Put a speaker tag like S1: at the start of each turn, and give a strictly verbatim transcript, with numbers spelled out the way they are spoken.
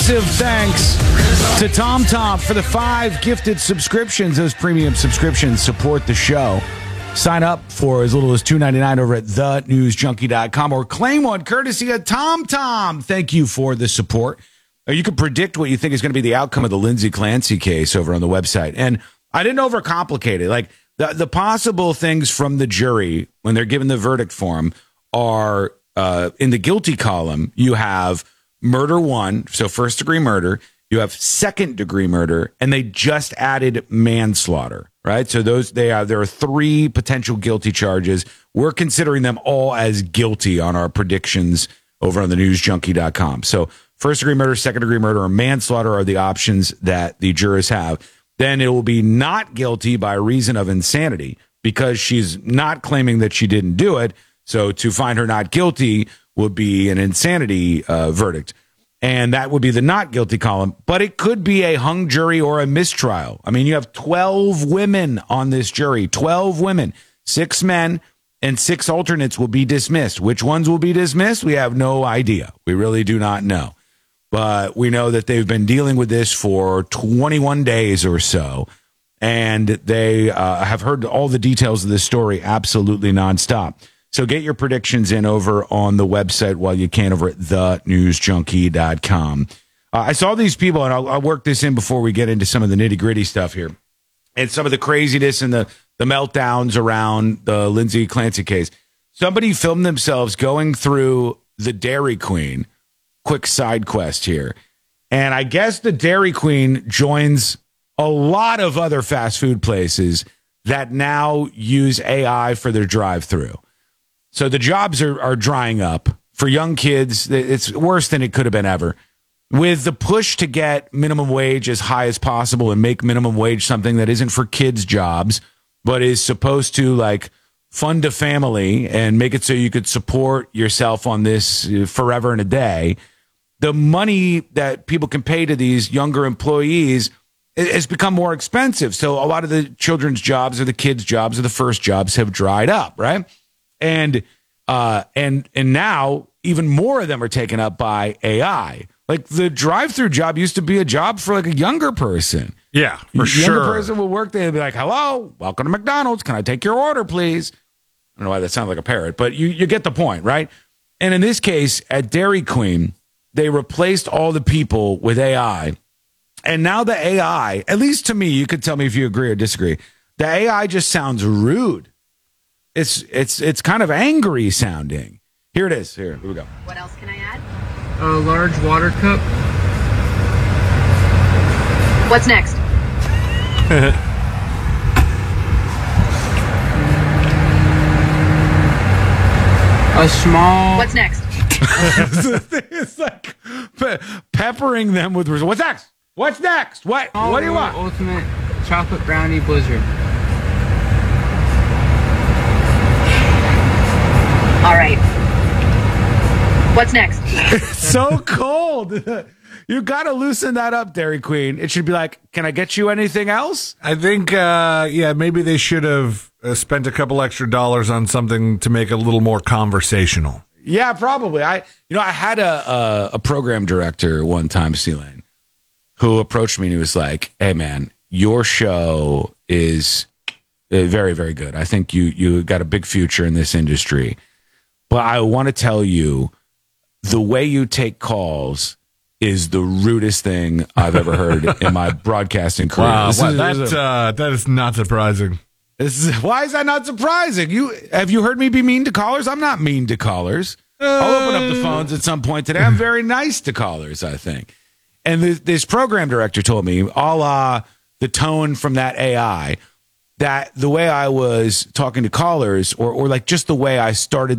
S1: Massive thanks to TomTom for the five gifted subscriptions. Those premium subscriptions support the show. Sign up for as little as two dollars and ninety-nine cents over at the news junkie dot com or claim one courtesy of TomTom. Thank you for the support. You can predict what you think is going to be the outcome of the Lindsay Clancy case over on the website. And I didn't overcomplicate it. Like the, the possible things from the jury when they're given the verdict form are uh, in the guilty column. You have murder one, so first degree murder. You have second degree murder, and they just added manslaughter, right? So those they are there are three potential guilty charges. We're considering them all as guilty on our predictions over on the news junkie dot com. So first degree murder, second degree murder, or manslaughter are the options that the jurors have. Then it will be not guilty by reason of insanity because she's not claiming that she didn't do it. So to find her not guilty would be an insanity uh, verdict. And that would be the not guilty column. But it could be a hung jury or a mistrial. I mean, you have twelve women on this jury, twelve women, six men, and six alternates will be dismissed. Which ones will be dismissed? We have no idea. We really do not know. But we know that they've been dealing with this for twenty-one days or so. And they uh, have heard all the details of this story absolutely nonstop. So get your predictions in over on the website while you can over at the news junkie dot com. Uh, I saw these people, and I'll, I'll work this in before we get into some of the nitty-gritty stuff here. And some of the craziness and the, the meltdowns around the Lindsay Clancy case. Somebody filmed themselves going through the Dairy Queen. Quick side quest here. And I guess the Dairy Queen joins a lot of other fast food places that now use A I for their drive-through. So the jobs are, are drying up. For young kids, it's worse than it could have been ever. With the push to get minimum wage as high as possible and make minimum wage something that isn't for kids' jobs, but is supposed to like fund a family and make it so you could support yourself on this forever and a day, the money that people can pay to these younger employees has become more expensive. So a lot of the children's jobs or the kids' jobs or the first jobs have dried up, right? And uh, and and now even more of them are taken up by A I. Like the drive-through job used to be a job for like a younger person.
S2: Yeah, for
S1: a
S2: sure.
S1: Younger person would work there and be like, "Hello, welcome to McDonald's. Can I take your order, please?" I don't know why that sounds like a parrot, but you you get the point, right? And in this case, at Dairy Queen, they replaced all the people with A I, and now the A I, at least to me, you could tell me if you agree or disagree. The A I just sounds rude. It's it's it's kind of angry sounding. Here it is. Here, here we go.
S3: What else can I add?
S4: A large water cup.
S3: What's next?
S4: A small.
S3: What's next?
S1: It's like pe- peppering them with what's next? What's next? What? What do you want?
S4: Ultimate chocolate brownie blizzard.
S3: All right. What's next?
S1: It's so cold. You got to loosen that up, Dairy Queen. It should be like, can I get you anything else?
S2: I think, uh, yeah, maybe they should have uh, spent a couple extra dollars on something to make it a little more conversational.
S1: Yeah, probably. I, you know, I had a a, a program director one time, C-Lane, who approached me and he was like, "Hey, man, your show is uh, very, very good. I think you you got a big future in this industry, but I want to tell you, the way you take calls is the rudest thing I've ever heard in my broadcasting career."
S2: Wow,
S1: This
S2: wow,
S1: is-
S2: that,
S1: this is a-
S2: uh, that is not surprising.
S1: This is, why is that not surprising? You have you heard me be mean to callers? I'm not mean to callers. I'll open up the phones at some point today. I'm very nice to callers, I think. And this, this program director told me, a la the tone from that A I, that the way I was talking to callers, or or like just the way I started